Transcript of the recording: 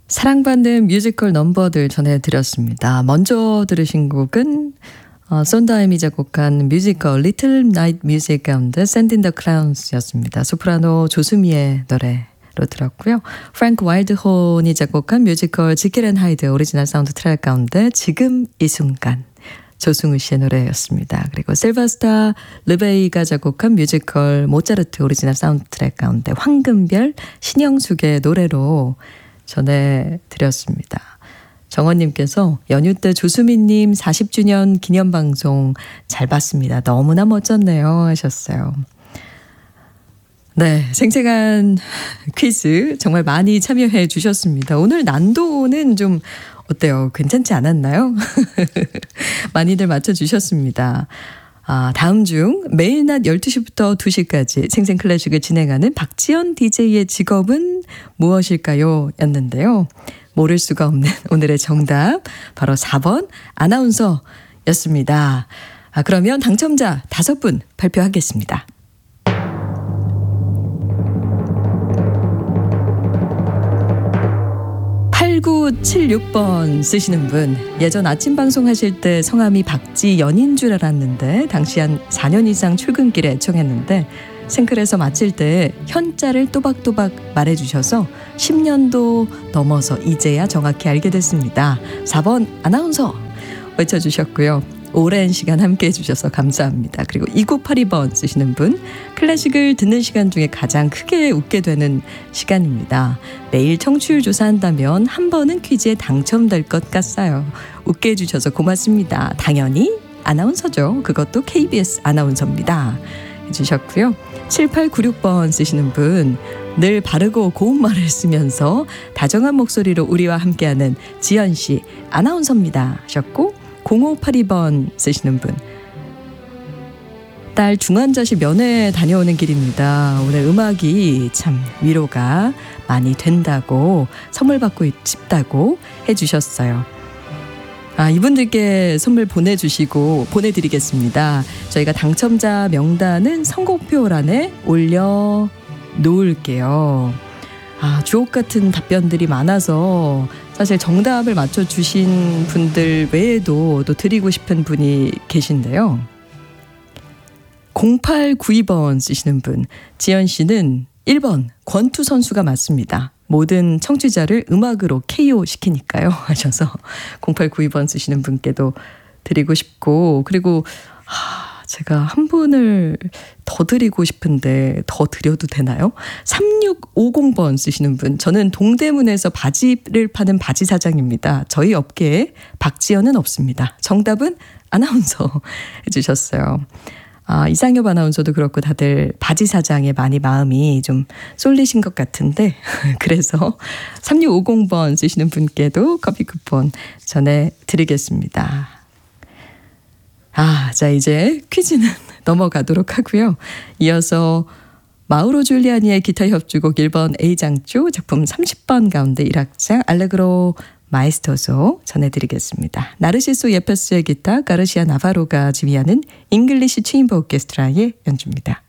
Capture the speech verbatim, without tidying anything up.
사랑받는 뮤지컬 넘버들 전해드렸습니다. 먼저 들으신 곡은 어, 손다임이 작곡한 뮤지컬 리틀 나이트 뮤직 가운데 Send in the Clowns였습니다. 소프라노 조수미의 노래로 들었고요. 프랭크 와일드혼이 작곡한 뮤지컬 지킬 앤 하이드 오리지널 사운드 트랙 가운데 지금 이 순간 조승우 씨의 노래였습니다. 그리고 실버스타 르베이가 작곡한 뮤지컬 모차르트 오리지널 사운드 트랙 가운데 황금별 신영숙의 노래로 전해드렸습니다. 정원님께서 연휴 때 조수미님 사십 주년 기념방송 잘 봤습니다. 너무나 멋졌네요 하셨어요. 네, 생생한 퀴즈 정말 많이 참여해 주셨습니다. 오늘 난도는 좀 어때요? 괜찮지 않았나요? 많이들 맞춰주셨습니다. 아, 다음 중 매일 낮 열두 시부터 두 시까지 생생클래식을 진행하는 박지연 디제이의 직업은 무엇일까요? 였는데요. 모를 수가 없는 오늘의 정답 바로 사 번 아나운서였습니다. 아, 그러면 당첨자 다섯 분 발표하겠습니다. 팔구칠육 번 쓰시는 분, 예전 아침 방송 하실 때 성함이 박지연인 줄 알았는데 당시 한 사 년 이상 출근길에 애청했는데 생클에서 마칠 때 현자를 또박또박 말해주셔서 십 년도 넘어서 이제야 정확히 알게 됐습니다. 사 번 아나운서 외쳐주셨고요. 오랜 시간 함께해 주셔서 감사합니다. 그리고 이구팔이 번 쓰시는 분, 클래식을 듣는 시간 중에 가장 크게 웃게 되는 시간입니다. 매일 청취율 조사한다면 한 번은 퀴즈에 당첨될 것 같아요. 웃게 해주셔서 고맙습니다. 당연히 아나운서죠. 그것도 케이비에스 아나운서입니다. 해주셨고요. 칠팔구육 번 쓰시는 분, 늘 바르고 고운 말을 쓰면서 다정한 목소리로 우리와 함께하는 지연씨 아나운서입니다 하셨고, 공오팔이 번 쓰시는 분, 딸 중환자실 면회 다녀오는 길입니다. 오늘 음악이 참 위로가 많이 된다고 선물 받고 싶다고 해주셨어요. 아, 이분들께 선물 보내주시고 보내드리겠습니다. 저희가 당첨자 명단은 선곡표란에 올려놓을게요. 아, 주옥 같은 답변들이 많아서 사실 정답을 맞춰주신 분들 외에도 또 드리고 싶은 분이 계신데요. 공팔구이 번 쓰시는 분, 지연 씨는 일 번 권투 선수가 맞습니다. 모든 청취자를 음악으로 케이오 시키니까요 하셔서 공팔구이 번 쓰시는 분께도 드리고 싶고, 그리고 하, 제가 한 분을 더 드리고 싶은데 더 드려도 되나요? 삼육오공 번 쓰시는 분, 저는 동대문에서 바지를 파는 바지 사장입니다. 저희 업계에 박지연은 없습니다. 정답은 아나운서 해주셨어요. 아, 이상엽 아나운서도 그렇고 다들 바지 사장에 많이 마음이 좀 쏠리신 것 같은데 그래서 삼육오공 번 쓰시는 분께도 커피 쿠폰 전해드리겠습니다. 아, 자 이제 퀴즈는 넘어가도록 하고요. 이어서 마우로 줄리아니의 기타 협주곡 일 번 A장조 작품 삼십 번 가운데 일 악장 알레그로 마에스토소 전해드리겠습니다. 나르시소 예페스의 기타 가르시아 나바로가 지휘하는 잉글리시 체인버 오케스트라의 연주입니다.